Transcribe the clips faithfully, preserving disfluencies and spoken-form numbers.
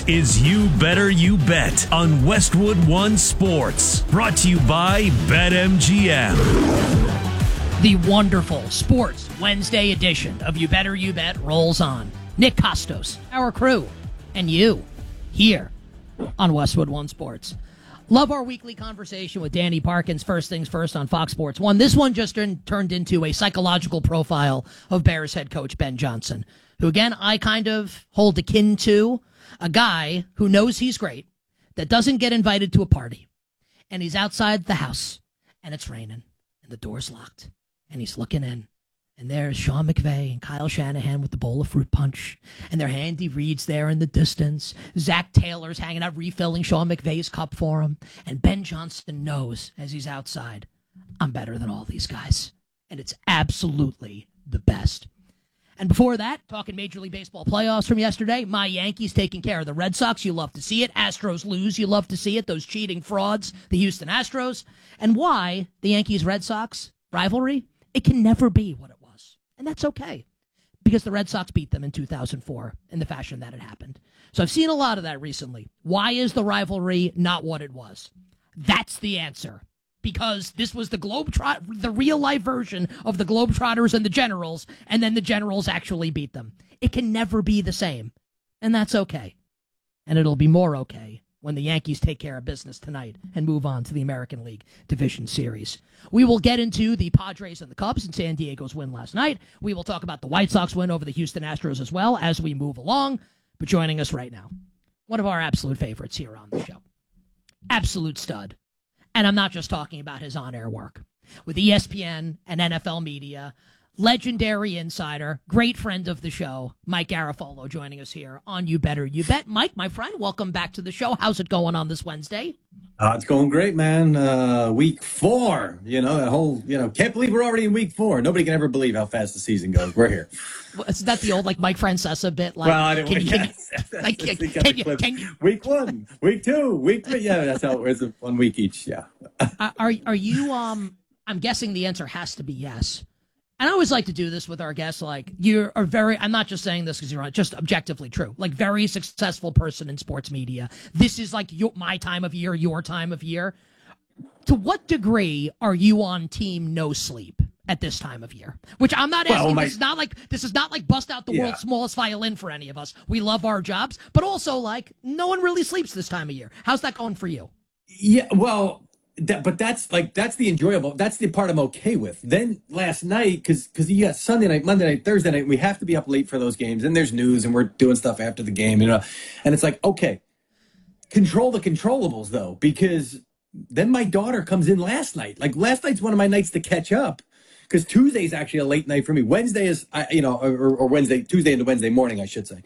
is You Better You Bet on Westwood One Sports. Brought to you by BetMGM. The wonderful Sports Wednesday edition of You Better You Bet rolls on. Nick Costos, our crew, and you here on Westwood One Sports. Love our weekly conversation with Danny Parkins, First Things First on Fox Sports one. This one just turned, turned into a psychological profile of Bears head coach Ben Johnson, who, again, I kind of hold akin to a guy who knows he's great, that doesn't get invited to a party, and he's outside the house, and it's raining, and the door's locked, and he's looking in. And there's Sean McVay and Kyle Shanahan with the bowl of fruit punch. And their Andy Reid's there in the distance. Zach Taylor's hanging out refilling Sean McVay's cup for him. And Ben Johnson knows as he's outside, I'm better than all these guys. And it's absolutely the best. And before that, talking Major League Baseball playoffs from yesterday, my Yankees taking care of the Red Sox. You love to see it. Astros lose. You love to see it. Those cheating frauds, the Houston Astros. And why the Yankees-Red Sox rivalry, it can never be what it was. And that's okay, because the Red Sox beat them in two thousand four in the fashion that it happened. So I've seen a lot of that recently. Why is the rivalry not what it was? That's the answer. Because this was the Globetrot, the real-life version of the Globetrotters and the Generals, and then the Generals actually beat them. It can never be the same, and that's okay. And it'll be more okay when the Yankees take care of business tonight and move on to the American League Division Series. We will get into the Padres and the Cubs and San Diego's win last night. We will talk about the White Sox win over the Houston Astros as well as we move along. But joining us right now, one of our absolute favorites here on the show. Absolute stud. And I'm not just talking about his on-air work. With E S P N and N F L media, legendary insider, great friend of the show, Mike Garafolo, joining us here on You Better You Bet. Mike, my friend, welcome back to the show. How's it going on this Wednesday? Uh, it's going great, man. Uh, week four, you know, that whole, you know, can't believe we're already in week four. Nobody can ever believe how fast the season goes. We're here. Well, is that the old, like, Mike Francesa bit? Like, well, I didn't can, want can, to can, like, can, can, you, can you, Week one, week two, week three. Yeah, that's how it is. One week each, yeah. are, are you, um, I'm guessing the answer has to be yes. And I always like to do this with our guests. Like, you are very, I'm not just saying this because you're just objectively true, like very successful person in sports media. This is like your, my time of year, your time of year. To what degree are you on team no sleep at this time of year? Which I'm not asking. Well, my, this is not like, this is not like bust out the yeah. world's smallest violin for any of us. We love our jobs, but also like no one really sleeps this time of year. How's that going for you? Yeah, well, That, but that's like that's the enjoyable. That's the part I'm okay with. Then last night, because because you got Sunday night, Monday night, Thursday night, we have to be up late for those games, and there's news, and we're doing stuff after the game, you know. And it's like, okay, control the controllables though, because then my daughter comes in last night. Like last night's one of my nights to catch up, because Tuesday's actually a late night for me. Wednesday is, I, you know, or, or Wednesday, Tuesday into Wednesday morning, I should say.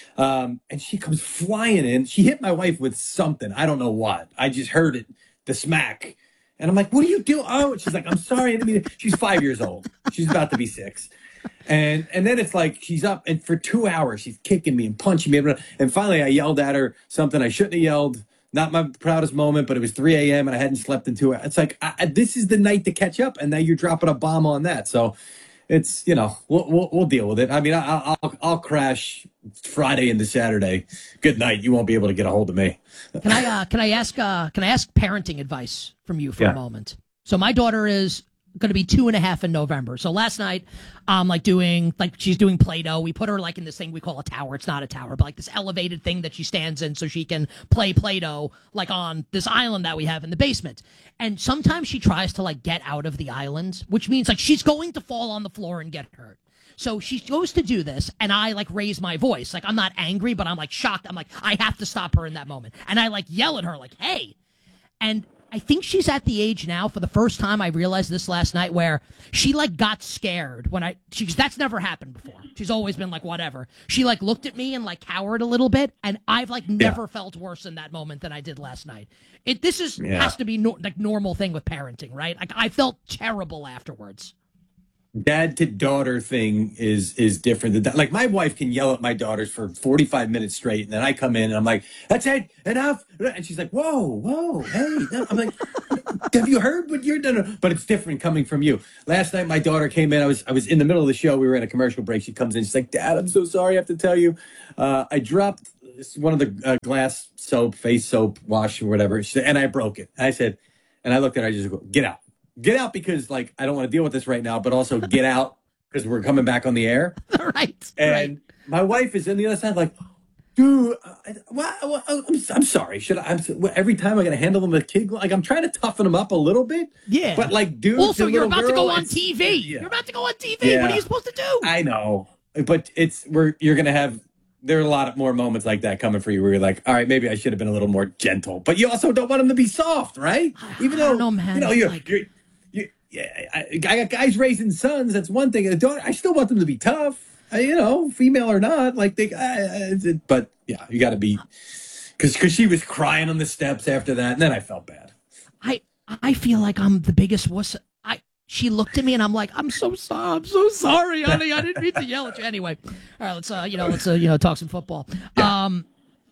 Um, and she comes flying in. She hit my wife with something. I don't know what. I just heard it. The smack. And I'm like, what are you doing? Oh, she's like, I'm sorry. I didn't mean to. She's five years old. She's about to be six. And and then it's like she's up, and for two hours, she's kicking me and punching me. And finally, I yelled at her something I shouldn't have yelled. Not my proudest moment, but it was three a.m. and I hadn't slept in two hours. It's like, I, this is the night to catch up, and now you're dropping a bomb on that. So it's, you know, we'll we'll, we'll deal with it. I mean, I, I'll I'll crash Friday into Saturday. Good night. You won't be able to get a hold of me. Can I uh, can I ask uh, can I ask parenting advice from you for yeah. a moment? So my daughter is going to be two and a half in November. So last night, um, like doing like she's doing Play-Doh. We put her like in this thing we call a tower. It's not a tower, but like this elevated thing that she stands in so she can play Play-Doh like on this island that we have in the basement. And sometimes she tries to like get out of the island, which means like she's going to fall on the floor and get hurt. So she goes to do this, and I, like, raise my voice. Like, I'm not angry, but I'm, like, shocked. I'm like, I have to stop her in that moment. And I, like, yell at her, like, hey. And I think she's at the age now, for the first time, I realized this last night, where she, like, got scared when I, she's, that's never happened before. She's always been like, whatever. She, like, looked at me and, like, cowered a little bit, and I've, like, never yeah. felt worse in that moment than I did last night. It, this is, yeah. has to be, no, like, normal thing with parenting, right? Like, I felt terrible afterwards. Dad to daughter thing is is different than that. Like, my wife can yell at my daughters for forty-five minutes straight, and then I come in and I'm like, that's it, enough. And she's like, whoa, whoa, hey. No. I'm like, have you heard what you're doing? But it's different coming from you. Last night, my daughter came in. I was I was in the middle of the show. We were in a commercial break. She comes in. She's like, Dad, I'm so sorry. I have to tell you. Uh, I dropped it's one of the uh, glass soap, face soap, wash or whatever. She said, and I broke it. I said, and I looked at her, I just go, get out. Get out because, like, I don't want to deal with this right now, but also get out because we're coming back on the air. right. And right. my wife is on the other side like, dude, I, well, well, I'm, I'm sorry. Should I? I'm, every time I'm going to handle them with kid, like I'm trying to toughen them up a little bit. Yeah. But like, dude, also you're about girl, to go on T V. Yeah. You're about to go on T V. Yeah. What are you supposed to do? I know, but it's we're you're going to have. There are a lot of more moments like that coming for you where you're like, all right, maybe I should have been a little more gentle. But you also don't want them to be soft, right? Even though, I don't know, man. you know, you're, like... you're, you're, yeah, I, I got guys raising sons. That's one thing. I still want them to be tough. I, you know, female or not, like they. I, I, but yeah, you got to be, because because she was crying on the steps after that, and then I felt bad. I I feel like I'm the biggest wuss. I she looked at me and I'm like, I'm so sorry, I'm so sorry, honey. I didn't mean to yell at you. Anyway, all right, let's uh, you know, let's uh, you know, talk some football. Yeah. Um,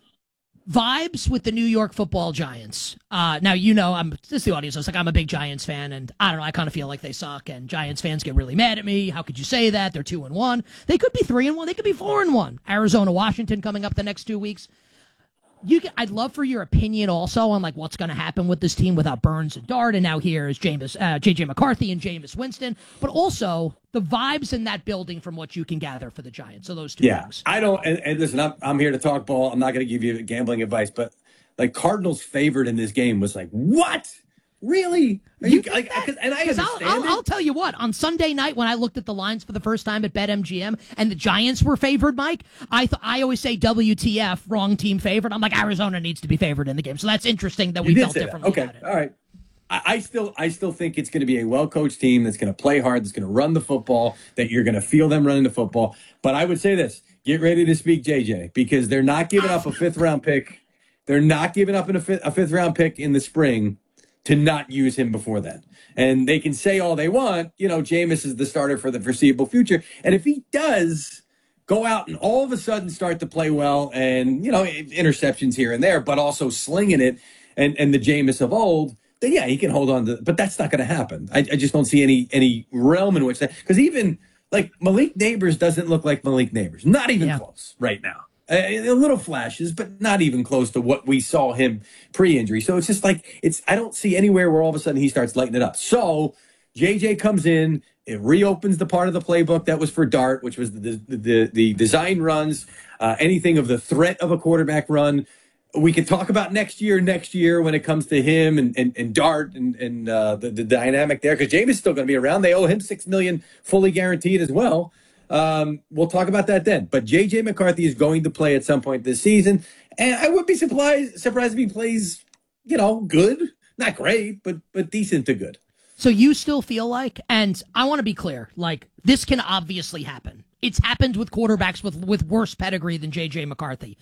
vibes with the New York Football Giants. Uh, now you know I'm this is the audience. I was like, I'm a big Giants fan, and I don't know. I kind of feel like they suck, and Giants fans get really mad at me. How could you say that? They're two and one. They could be three and one. They could be four and one. Arizona, Washington coming up the next two weeks. You, can, I'd love for your opinion also on like what's going to happen with this team without Burns and Dart, and now here is Jameis, uh, J J McCarthy and Jameis Winston, but also the vibes in that building from what you can gather for the Giants. So those two yeah, things. I don't. And, and listen, I'm I'm here to talk ball. I'm not going to give you gambling advice, but like Cardinals favored in this game was like what? Really? Are you, you like? Cause, and I understand I'll, I'll, it. I'll tell you what. On Sunday night, when I looked at the lines for the first time at BetMGM, and the Giants were favored, Mike, I th- I always say W T F, wrong team favored. I'm like Arizona needs to be favored in the game. So that's interesting that we felt differently okay. about it. All right. I, I still I still think it's going to be a well coached team that's going to play hard, that's going to run the football, that you're going to feel them running the football. But I would say this: get ready to speak J J because they're not giving up a fifth round pick. They're not giving up a fifth, a fifth round pick in the spring to not use him before then. And they can say all they want, you know, Jameis is the starter for the foreseeable future. And if he does go out and all of a sudden start to play well and, you know, interceptions here and there, but also slinging it and, and the Jameis of old, then yeah, he can hold on to, but that's not going to happen. I, I just don't see any, any realm in which that, because even like Malik Neighbors doesn't look like Malik Neighbors, not even yeah. close right now. A, a little flashes, but not even close to what we saw him pre-injury. So it's just like, it's, I don't see anywhere where all of a sudden he starts lighting it up. So J J comes in, it reopens the part of the playbook that was for Dart, which was the, the, the, the design runs, uh, anything of the threat of a quarterback run. We can talk about next year, next year when it comes to him and, and, and Dart and, and uh, the, the dynamic there, because Jameis is still going to be around. They owe him six million dollars fully guaranteed as well. Um, we'll talk about that then. But J J McCarthy is going to play at some point this season, and I would be surprised surprised if he plays, you know, good, not great, but but decent to good. So you still feel like, and I want to be clear, like this can obviously happen. It's happened with quarterbacks with with worse pedigree than J J McCarthy.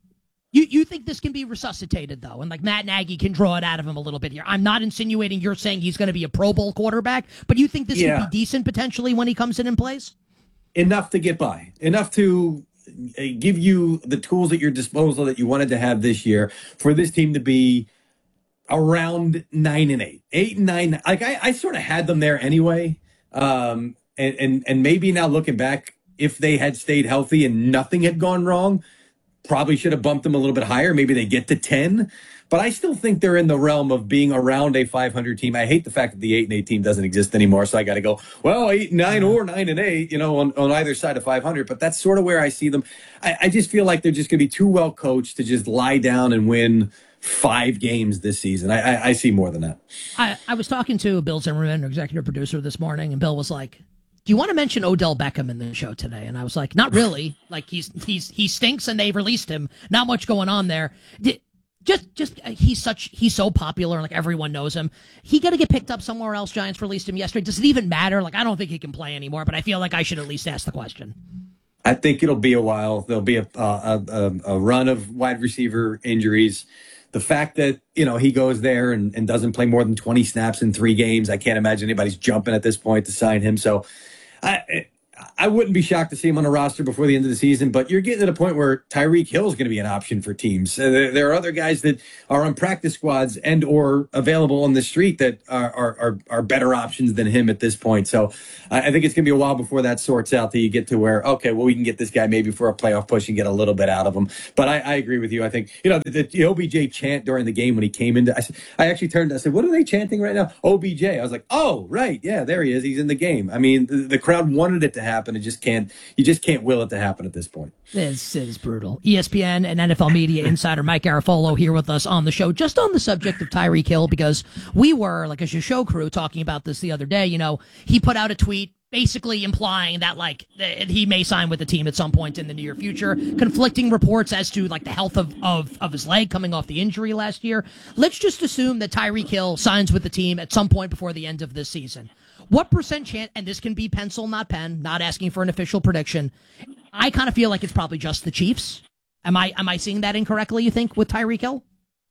You you think this can be resuscitated though, and like Matt Nagy can draw it out of him a little bit here. I'm not insinuating you're saying he's going to be a Pro Bowl quarterback, but you think this yeah. could be decent potentially when he comes in and plays? Enough to get by, enough to give you the tools at your disposal that you wanted to have this year for this team to be around nine and eight, eight and nine. Like I, I sort of had them there anyway. Um, and, and, and maybe now looking back, if they had stayed healthy and nothing had gone wrong, probably should have bumped them a little bit higher. Maybe they get to ten. But I still think they're in the realm of being around a five hundred team. I hate the fact that the eight and eight team doesn't exist anymore. So I got to go, well, eight and nine or nine and eight, you know, on, on either side of five hundred. But that's sort of where I see them. I, I just feel like they're just going to be too well coached to just lie down and win five games this season. I, I, I see more than that. I, I was talking to Bill Zimmerman, executive producer, this morning, and Bill was like, do you want to mention Odell Beckham in the show today? And I was like, not really. Like he's he's he stinks and they've released him. Not much going on there. Did, Just, just he's such he's so popular, like everyone knows him. He got to get picked up somewhere else. Giants released him yesterday. Does it even matter? Like I don't think he can play anymore, but I feel like I should at least ask the question. I think it'll be a while. There'll be a a, a, a run of wide receiver injuries. The fact that you know he goes there and, and doesn't play more than twenty snaps in three games, I can't imagine anybody's jumping at this point to sign him. So, I. I wouldn't be shocked to see him on a roster before the end of the season, but you're getting to the point where Tyreek Hill is going to be an option for teams. Uh, there, there are other guys that are on practice squads and or available on the street that are are, are, are better options than him at this point. So I, I think it's going to be a while before that sorts out that you get to where, okay, well, we can get this guy maybe for a playoff push and get a little bit out of him. But I, I agree with you. I think, you know, the, the O B J chant during the game when he came into, I, I actually turned, I said, what are they chanting right now? O B J. I was like, oh, right. Yeah, there he is. He's in the game. I mean, the, the crowd wanted it to happen. It just can't. You just can't will it to happen at this point. This is brutal. E S P N and N F L media insider Mike Garafolo here with us on the show, just on the subject of Tyreek Hill, because we were, like, as your show crew, talking about this the other day. You know, he put out a tweet basically implying that, like, he may sign with the team at some point in the near future. Conflicting reports as to, like, the health of, of, of his leg coming off the injury last year. Let's just assume that Tyreek Hill signs with the team at some point before the end of this season. What percent chance, and this can be pencil, not pen, not asking for an official prediction, I kind of feel like it's probably just the Chiefs. Am I am I seeing that incorrectly, you think, with Tyreek Hill?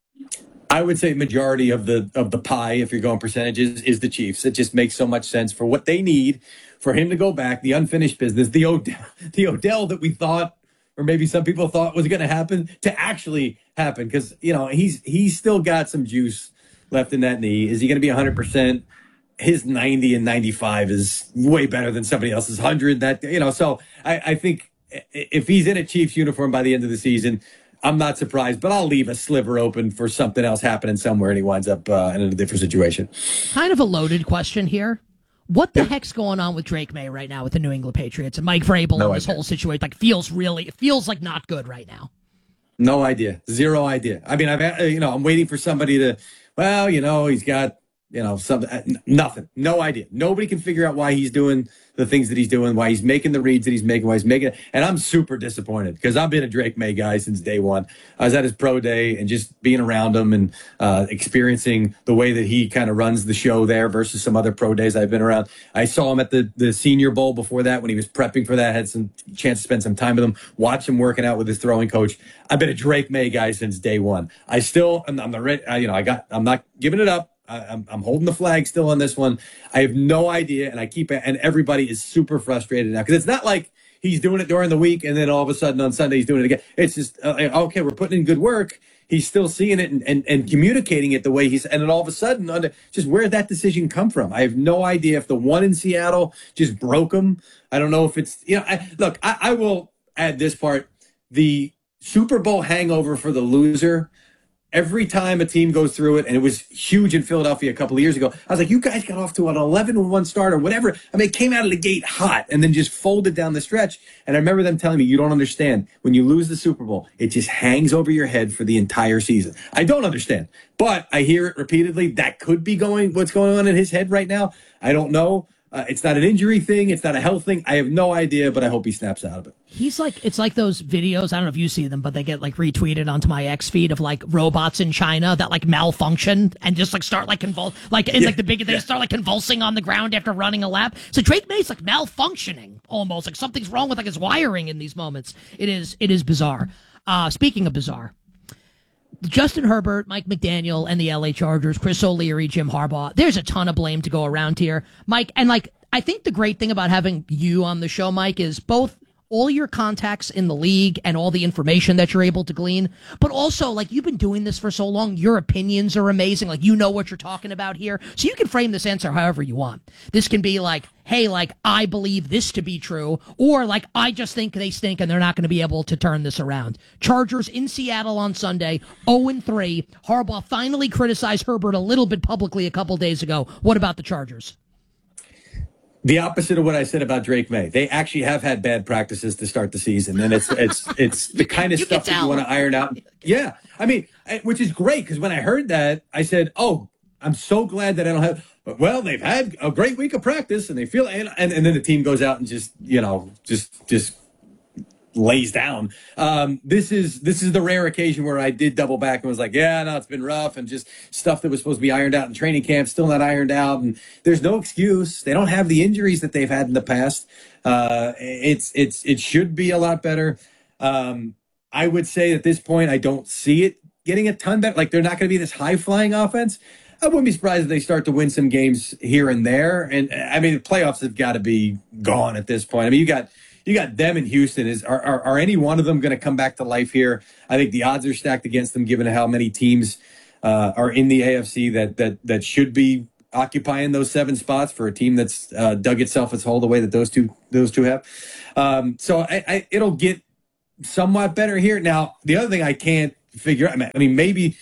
I would say majority of the of the pie, if you're going percentages, is the Chiefs. It just makes so much sense for what they need for him to go back, the unfinished business, the Odell, the Odell that we thought, or maybe some people thought was going to happen, to actually happen. Because, you know, he's he's still got some juice left in that knee. Is he going to be one hundred percent? His ninety and ninety-five is way better than somebody else's one hundred. That, you know, so I, I think if he's in a Chiefs uniform by the end of the season, I'm not surprised, but I'll leave a sliver open for something else happening somewhere and he winds up uh, in a different situation. Kind of a loaded question here. What the yeah. heck's going on with Drake May right now with the New England Patriots and Mike Vrabel no and this idea. whole situation? Like, feels really, it feels like not good right now. No idea. Zero idea. I mean, I've, you know, I'm waiting for somebody to, well, you know, he's got, you know, some, nothing. No idea. Nobody can figure out why he's doing the things that he's doing, why he's making the reads that he's making, why he's making it. And I'm super disappointed because I've been a Drake May guy since day one. I was at his pro day and just being around him and uh, experiencing the way that he kind of runs the show there versus some other pro days I've been around. I saw him at the, the Senior Bowl before that when he was prepping for that. Had some chance to spend some time with him, watch him working out with his throwing coach. I've been a Drake May guy since day one. I still, I'm, I'm the red, you know, I got, I'm not giving it up. I'm, I'm holding the flag still on this one. I have no idea, and I keep and everybody is super frustrated now because it's not like he's doing it during the week and then all of a sudden on Sunday he's doing it again. It's just uh, okay, we're putting in good work. He's still seeing it and, and, and communicating it the way he's, and then all of a sudden, under, just where did that decision come from? I have no idea if the one in Seattle just broke him. I don't know if it's, you know, I, look, I, I will add this part. The Super Bowl hangover for the loser, every time a team goes through it, and it was huge in Philadelphia a couple of years ago, I was like, you guys got off to an eleven to one start or whatever. I mean, it came out of the gate hot and then just folded down the stretch. And I remember them telling me, you don't understand. When you lose the Super Bowl, it just hangs over your head for the entire season. I don't understand, but I hear it repeatedly. That could be going what's going on in his head right now. I don't know. Uh, it's not an injury thing. It's not a health thing. I have no idea, but I hope he snaps out of it. He's like, it's like those videos. I don't know if you see them, but they get like retweeted onto my X feed of like robots in China that like malfunction and just like start like convulse, like in yeah, like the big, they yeah. start like convulsing on the ground after running a lap. So Drake May's like malfunctioning almost, like something's wrong with like his wiring in these moments. It is, it is bizarre. Uh, speaking of bizarre, Justin Herbert, Mike McDaniel, and the L A Chargers, Chris O'Leary, Jim Harbaugh. There's a ton of blame to go around here, Mike. And like, I think the great thing about having you on the show, Mike, is both all your contacts in the league and all the information that you're able to glean, but also like you've been doing this for so long, your opinions are amazing. Like, you know what you're talking about here. So you can frame this answer however you want. This can be like, hey, like, I believe this to be true, or like, I just think they stink and they're not going to be able to turn this around. Chargers in Seattle on Sunday, oh and three. Harbaugh finally criticized Herbert a little bit publicly a couple days ago. What about the Chargers? The opposite of what I said about Drake May. They actually have had bad practices to start the season, and it's it's it's the kind of you stuff that you want to iron out. Yeah, I mean, which is great because when I heard that, I said, "Oh, I'm so glad that I don't have." Well, they've had a great week of practice, and they feel, and and, and then the team goes out and just you know just just lays down. Um, this is this is the rare occasion where I did double back and was like, yeah, no, it's been rough, and just stuff that was supposed to be ironed out in training camp still not ironed out, and there's no excuse. They don't have the injuries that they've had in the past. Uh, it's it's it should be a lot better. Um, I would say at this point, I don't see it getting a ton better. Like, they're not going to be this high flying offense. I wouldn't be surprised if they start to win some games here and there. And I mean, the playoffs have got to be gone at this point. I mean, you got you got them in Houston. Is are are, are any one of them going to come back to life here? I think the odds are stacked against them, given how many teams uh, are in the A F C that that that should be occupying those seven spots for a team that's uh, dug itself its hole the way that those two those two have. Um, so I, I, it'll get somewhat better here. Now, the other thing I can't figure out, I mean, maybe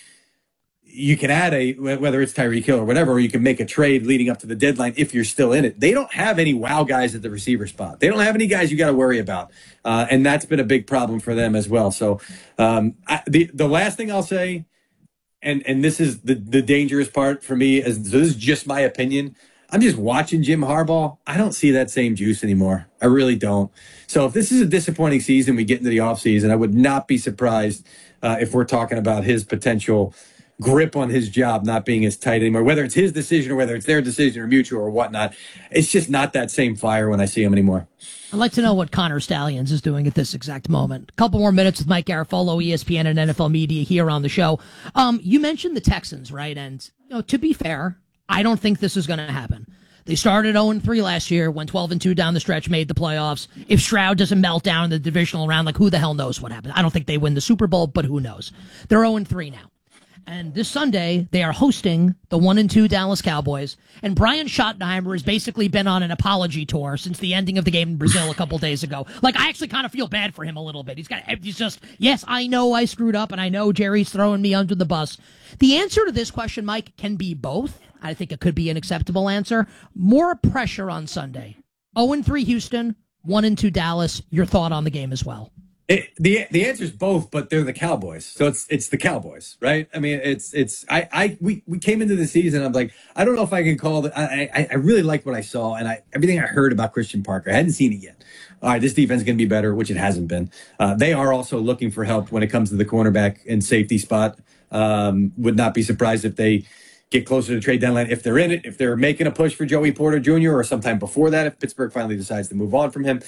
you can add a, whether it's Tyreek Hill or whatever, or you can make a trade leading up to the deadline if you're still in it. They don't have any wow guys at the receiver spot. They don't have any guys you got to worry about. Uh, and that's been a big problem for them as well. So um, I, the, the last thing I'll say, and, and this is the, the dangerous part for me, is, so this is just my opinion. I'm just watching Jim Harbaugh. I don't see that same juice anymore. I really don't. So if this is a disappointing season, we get into the offseason, I would not be surprised uh, if we're talking about his potential grip on his job not being as tight anymore, whether it's his decision or whether it's their decision or mutual or whatnot. It's just not that same fire when I see him anymore. I'd like to know what Connor Stallions is doing at this exact moment. A couple more minutes with Mike Garafolo, E S P N and N F L Media here on the show. Um, you mentioned the Texans, right? And you know, to be fair, I don't think this is going to happen. They started oh and three last year, went twelve and two down the stretch, made the playoffs. If Stroud doesn't melt down in the divisional round, like who the hell knows what happens? I don't think they win the Super Bowl, but who knows? They're oh and three now. And this Sunday, they are hosting the one and two Dallas Cowboys. And Brian Schottenheimer has basically been on an apology tour since the ending of the game in Brazil a couple days ago. Like, I actually kind of feel bad for him a little bit. He's got, he's just, yes, I know I screwed up, and I know Jerry's throwing me under the bus. The answer to this question, Mike, can be both. I think it could be an acceptable answer. More pressure on Sunday. oh and three Houston, one and two Dallas. Your thought on the game as well. It, the the answer is both, but they're the Cowboys, so it's it's the Cowboys, right? I mean, it's it's I I we, we came into the season. I'm like, I don't know if I can call it. I I, I really liked what I saw, and I everything I heard about Christian Parker. I hadn't seen it yet. All right, this defense is going to be better, which it hasn't been. Uh, they are also looking for help when it comes to the cornerback and safety spot. Um, would not be surprised if they get closer to the trade deadline, if they're in it, if they're making a push for Joey Porter Junior or sometime before that, if Pittsburgh finally decides to move on from him.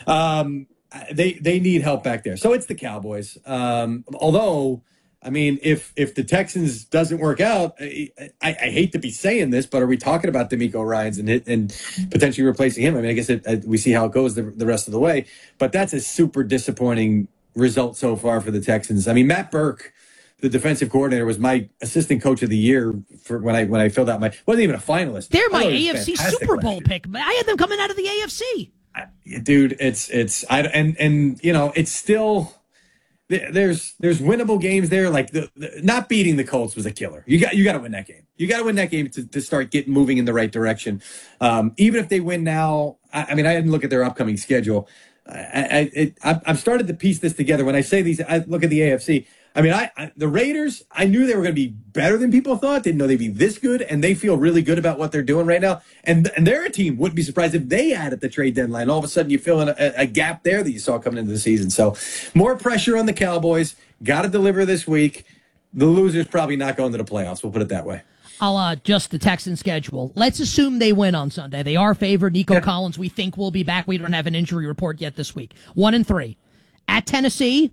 Um, They they need help back there. So it's the Cowboys. Um, although, I mean, if if the Texans doesn't work out, I, I, I hate to be saying this, but are we talking about DeMeco Ryans and and potentially replacing him? I mean, I guess it, we see how it goes the, the rest of the way. But that's a super disappointing result so far for the Texans. I mean, Matt Burke, the defensive coordinator, was my assistant coach of the year for when I when I filled out my wasn't even a finalist. They're my A F C Super Bowl pick. I had them coming out of the A F C. Dude, it's it's I and and you know it's still there's there's winnable games there. Like the, the not beating the Colts was a killer. You got you got to win that game. You got to win that game to, to start getting moving in the right direction. Um, even if they win now, I, I mean I didn't look at their upcoming schedule. I I it, I've started to piece this together. When I say these, I look at the A F C. I mean, I, I the Raiders, I knew they were going to be better than people thought. Didn't know they'd be this good, and they feel really good about what they're doing right now. And and they're a team. Wouldn't be surprised if they had at the trade deadline. All of a sudden, you fill in a, a gap there that you saw coming into the season. So more pressure on the Cowboys. Got to deliver this week. The loser's probably not going to the playoffs. We'll put it that way. I'll uh, adjust the Texans schedule. Let's assume they win on Sunday. They are favored. Nico yeah. Collins, we think, will be back. We don't have an injury report yet this week. One and three. At Tennessee,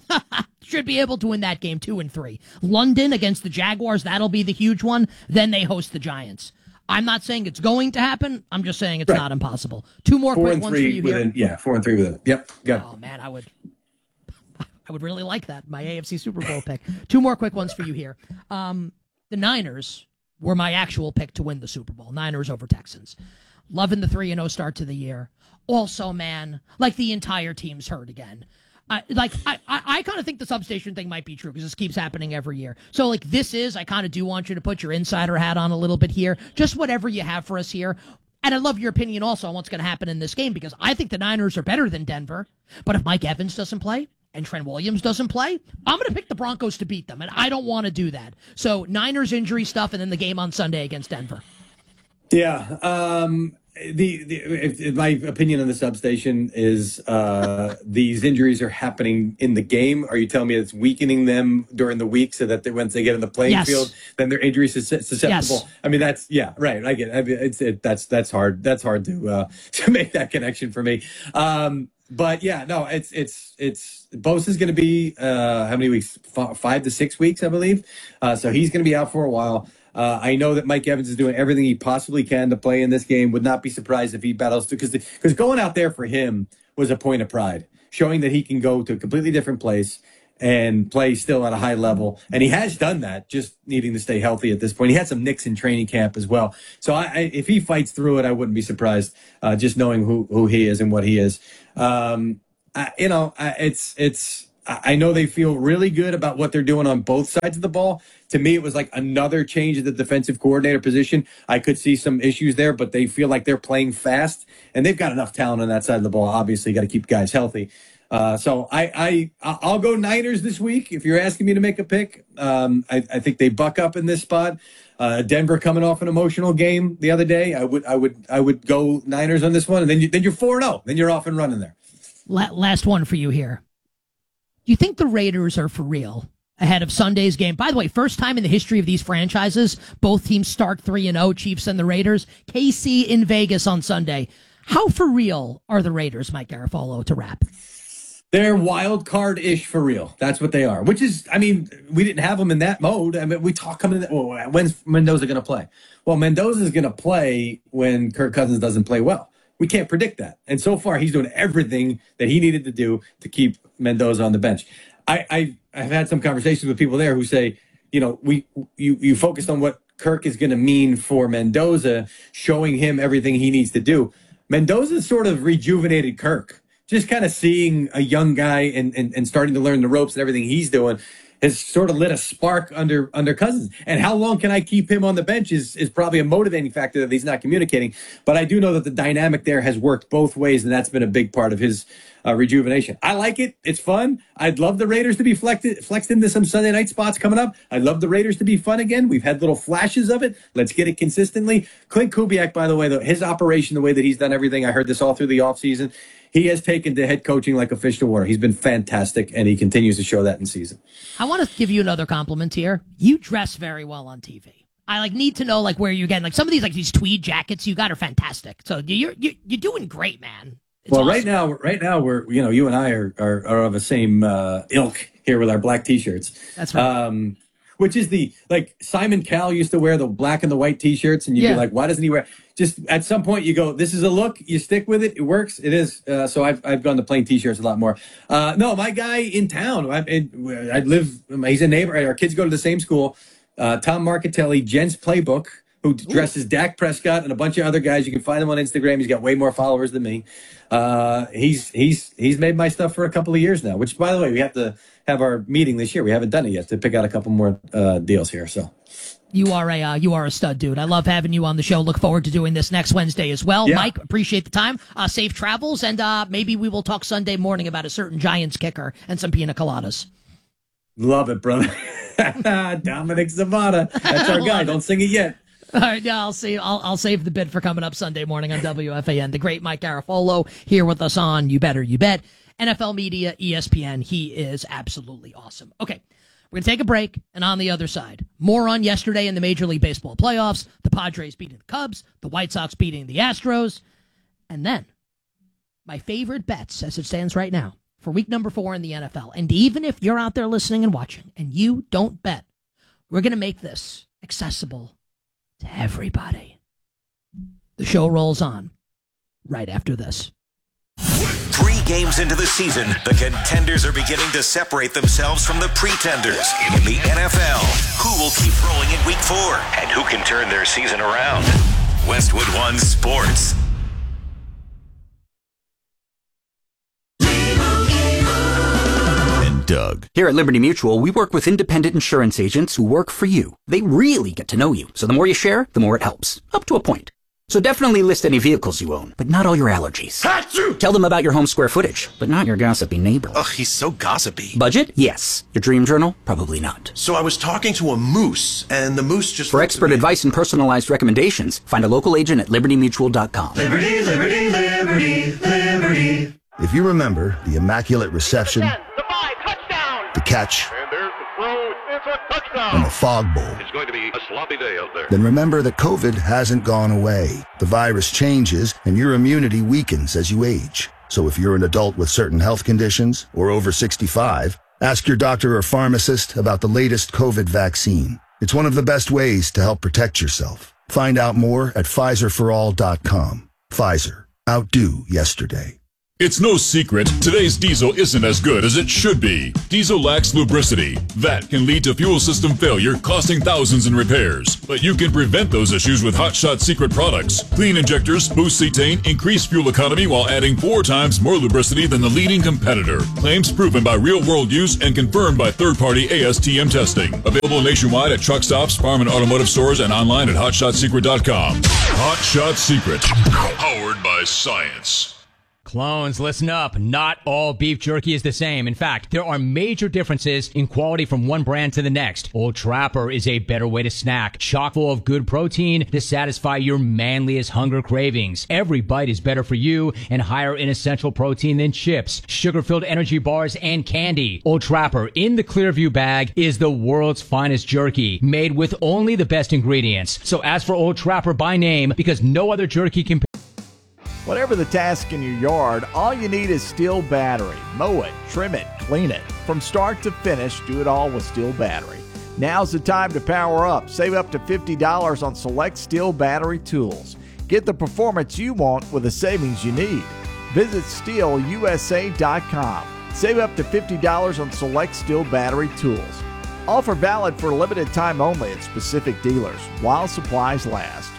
should be able to win that game, two and three. London against the Jaguars, that'll be the huge one. Then they host the Giants. I'm not saying it's going to happen. I'm just saying it's right. not impossible. Two more four quick and ones three for you within, here. Yeah, four and three with it. Yep. Got oh, man, I would I would really like that, my A F C Super Bowl pick. Two more quick ones for you here. Um, the Niners were my actual pick to win the Super Bowl. Niners over Texans. Loving the three and oh start to the year. Also, man, like the entire team's hurt again. I, like I, I, I kind of think the substation thing might be true because this keeps happening every year. So like this is, I kind of do want you to put your insider hat on a little bit here. Just whatever you have for us here. And I love your opinion also on what's going to happen in this game because I think the Niners are better than Denver. But if Mike Evans doesn't play and Trent Williams doesn't play, I'm going to pick the Broncos to beat them. And I don't want to do that. So Niners injury stuff and then the game on Sunday against Denver. Yeah. Um, The, the if, if my opinion on the substation is uh, these injuries are happening in the game. Are you telling me it's weakening them during the week so that they, once they get in the playing yes. field, then their injuries are susceptible? Yes. I mean, that's yeah, right. I get it. I mean, it's it, that's that's hard. That's hard to uh, to make that connection for me. Um, but yeah, no, it's it's it's Bosa's going to be uh, how many weeks? F- five to six weeks, I believe. Uh, so he's going to be out for a while. Uh, I know that Mike Evans is doing everything he possibly can to play in this game. Would not be surprised if he battles because because going out there for him was a point of pride, showing that he can go to a completely different place and play still at a high level. And he has done that, just needing to stay healthy at this point. He had some nicks in training camp as well. So I, I, if he fights through it, I wouldn't be surprised, uh, just knowing who, who he is and what he is. Um, I, you know, I, it's, it's, I know they feel really good about what they're doing on both sides of the ball. To me, it was like another change at the defensive coordinator position. I could see some issues there, but they feel like they're playing fast, and they've got enough talent on that side of the ball. Obviously, got to keep guys healthy. Uh, so I, I, I'll go Niners this week. If you're asking me to make a pick, um, I, I think they buck up in this spot. Uh, Denver coming off an emotional game the other day. I would, I would, I would go Niners on this one, and then you, then you're four and zero. Then you're off and running there. La- last one for you here. Do you think the Raiders are for real ahead of Sunday's game? By the way, first time in the history of these franchises, both teams start three and zero. Chiefs and the Raiders. K C in Vegas on Sunday. How for real are the Raiders, Mike Garafolo, to wrap? They're wild card-ish for real. That's what they are. Which is, I mean, we didn't have them in that mode. I mean, we talk coming in. That, well, when's Mendoza going to play? Well, Mendoza is going to play when Kirk Cousins doesn't play well. We can't predict that. And so far, he's doing everything that he needed to do to keep Mendoza on the bench. I, I I've had some conversations with people there who say, you know, we you you focused on what Kirk is going to mean for Mendoza, showing him everything he needs to do. Mendoza sort of rejuvenated Kirk. Just kind of seeing a young guy and, and, and starting to learn the ropes and everything he's doing has sort of lit a spark under under Cousins. And how long can I keep him on the bench is, is probably a motivating factor that he's not communicating. But I do know that the dynamic there has worked both ways, and that's been a big part of his uh, rejuvenation. I like it. It's fun. I'd love the Raiders to be flexed, flexed into some Sunday night spots coming up. I'd love the Raiders to be fun again. We've had little flashes of it. Let's get it consistently. Clint Kubiak, by the way, though, his operation, the way that he's done everything, I heard this all through the offseason. He has taken to head coaching like a fish to water. He's been fantastic, and he continues to show that in season. I want to give you another compliment here. You dress very well on T V. I like need to know like where you're getting like some of these like these tweed jackets you got are fantastic. So you're you're, you're doing great, man. It's well, awesome. right now, right now we're you know you and I are are, are of the same uh, ilk here with our black T-shirts. That's right. Um, which is the like Simon Cowell used to wear the black and the white T-shirts, and you'd yeah. be like, why doesn't he wear? Just at some point you go, this is a look. You stick with it. It works. It is. Uh, so I've I've gone to plain T-shirts a lot more. Uh, no, my guy in town. I I live. He's a neighbor. Our kids go to the same school. Uh, Tom Marcatelli, Jen's Playbook, who dresses Ooh. Dak Prescott and a bunch of other guys. You can find him on Instagram. He's got way more followers than me. Uh, he's he's he's made my stuff for a couple of years now. Which, by the way, we have to have our meeting this year. We haven't done it yet to pick out a couple more uh, deals here. So. You are a uh, you are a stud, dude. I love having you on the show. Look forward to doing this next Wednesday as well. Yeah. Mike, appreciate the time. Uh, safe travels, and uh, maybe we will talk Sunday morning about a certain Giants kicker and some pina coladas. Love it, brother. Dominic Zavada. That's our guy. Don't sing it yet. All right, yeah, I'll see. I'll I'll save the bid for coming up Sunday morning on W F A N. The great Mike Garafolo here with us on You Better You Bet. N F L Media, E S P N. He is absolutely awesome. Okay. We're going to take a break, and on the other side, more on yesterday in the Major League Baseball playoffs, the Padres beating the Cubs, the White Sox beating the Astros, and then my favorite bets as it stands right now for week number four in the N F L. And even if you're out there listening and watching and you don't bet, we're going to make this accessible to everybody. The show rolls on right after this. Three games into the season, the contenders are beginning to separate themselves from the pretenders. In the N F L, who will keep rolling in week four? And who can turn their season around? Westwood One Sports. And Doug. Here at Liberty Mutual, we work with independent insurance agents who work for you. They really get to know you. So the more you share, the more it helps. Up to a point. So definitely list any vehicles you own, but not all your allergies. Achoo! Tell them about your home square footage, but not your gossipy neighbor. Ugh, he's so gossipy. Budget? Yes. Your dream journal? Probably not. So I was talking to a moose, and the moose just... For expert advice and personalized recommendations, find a local agent at liberty mutual dot com. Liberty, liberty, liberty, liberty. If you remember the immaculate reception, ten, the five, touchdown. The catch, and there's the throw, it's a touchdown. And the fog bowl. It's going to be a sloppy day out there. Then remember that COVID hasn't gone away. The virus changes, and your immunity weakens as you age. So if you're an adult with certain health conditions or over sixty-five, ask your doctor or pharmacist about the latest COVID vaccine. It's one of the best ways to help protect yourself. Find out more at Pfizer for all dot com. Pfizer. Outdo yesterday. It's no secret, today's diesel isn't as good as it should be. Diesel lacks lubricity. That can lead to fuel system failure, costing thousands in repairs. But you can prevent those issues with Hot Shot Secret products. Clean injectors, boost cetane, increase fuel economy while adding four times more lubricity than the leading competitor. Claims proven by real-world use and confirmed by third-party A S T M testing. Available nationwide at truck stops, farm and automotive stores, and online at hot shot secret dot com. Hot Shot Secret. Powered by science. Clones, listen up. Not all beef jerky is the same. In fact, there are major differences in quality from one brand to the next. Old Trapper is a better way to snack, chock full of good protein to satisfy your manliest hunger cravings. Every bite is better for you and higher in essential protein than chips, sugar-filled energy bars, and candy. Old Trapper in the Clearview bag is the world's finest jerky, made with only the best ingredients. So ask for Old Trapper by name because no other jerky can. Whatever the task in your yard, all you need is Steel Battery. Mow it, trim it, clean it. From start to finish, do it all with Steel Battery. Now's the time to power up. Save up to fifty dollars on select Steel Battery tools. Get the performance you want with the savings you need. Visit steel u s a dot com. Save up to fifty dollars on select Steel Battery tools. Offer valid for a limited time only at specific dealers while supplies last.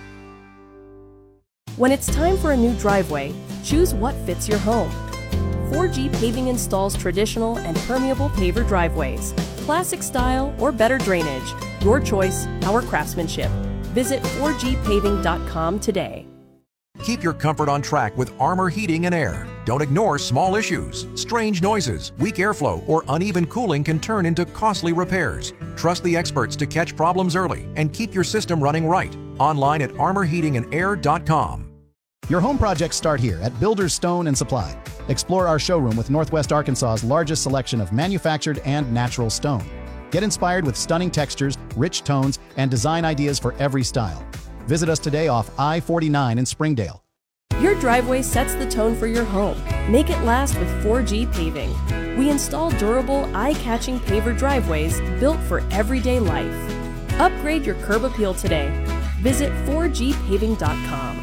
When it's time for a new driveway, choose what fits your home. four G Paving installs traditional and permeable paver driveways, classic style or better drainage. Your choice, our craftsmanship. Visit four g paving dot com today. Keep your comfort on track with Armor Heating and Air. Don't ignore small issues. Strange noises, weak airflow, or uneven cooling can turn into costly repairs. Trust the experts to catch problems early and keep your system running right. Online at armor heating and air dot com. Your home projects start here at Builders Stone and Supply. Explore our showroom with Northwest Arkansas's largest selection of manufactured and natural stone. Get inspired with stunning textures, rich tones, and design ideas for every style. Visit us today off I forty-nine in Springdale. Your driveway sets the tone for your home. Make it last with four G Paving. We install durable, eye-catching paver driveways built for everyday life. Upgrade your curb appeal today. Visit four g paving dot com.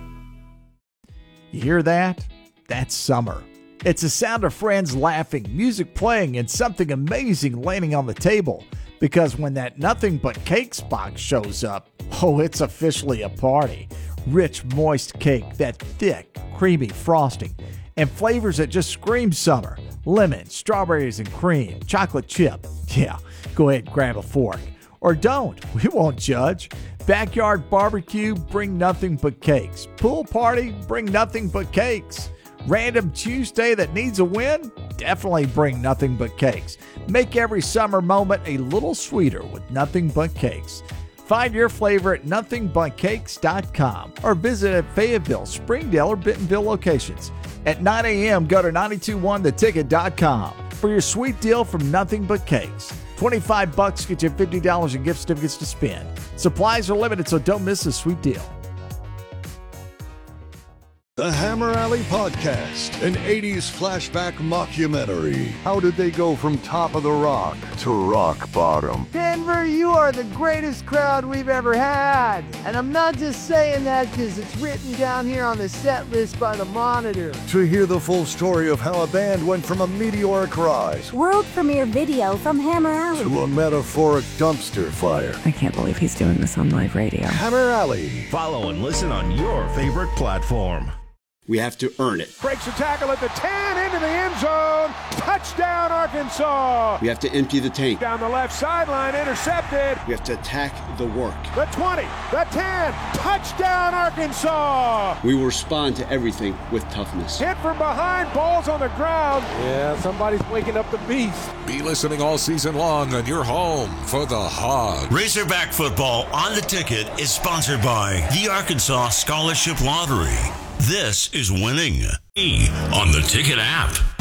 You hear that? That's summer. It's the sound of friends laughing, music playing, and something amazing landing on the table. Because when that Nothing But Cakes box shows up, oh, it's officially a party. Rich, moist cake, that thick, creamy frosting, and flavors that just scream summer. Lemon, strawberries and cream, chocolate chip. Yeah, go ahead and grab a fork. Or don't, we won't judge. Backyard barbecue, bring nothing but cakes. Pool party, bring nothing but cakes. Random Tuesday that needs a win? Definitely bring nothing but cakes. Make every summer moment a little sweeter with Nothing But Cakes. Find your flavor at nothing but cakes dot com or visit at Fayetteville, Springdale, or Bentonville locations. At nine a.m., go to nine two one the ticket dot com for your sweet deal from Nothing But Cakes. twenty-five bucks get you fifty dollars in gift certificates to spend. Supplies are limited, so don't miss this sweet deal. The Hammer Alley Podcast, an eighties flashback mockumentary. How did they go from top of the rock to rock bottom? Denver, you are the greatest crowd we've ever had. And I'm not just saying that because it's written down here on the set list by the Monitor. To hear the full story of how a band went from a meteoric rise, world premiere video from Hammer Alley, to a metaphoric dumpster fire. I can't believe he's doing this on live radio. Hammer Alley. Follow and listen on your favorite platform. We have to earn it. Breaks the tackle at the ten, into the end zone. Touchdown, Arkansas. We have to empty the tank. Down the left sideline, intercepted. We have to attack the work. The twenty, the ten, touchdown, Arkansas. We will respond to everything with toughness. Hit from behind, balls on the ground. Yeah, somebody's waking up the beast. Be listening all season long on your home for the Hogs. Razorback football on the ticket is sponsored by the Arkansas Scholarship Lottery. This is winning on the Ticket app.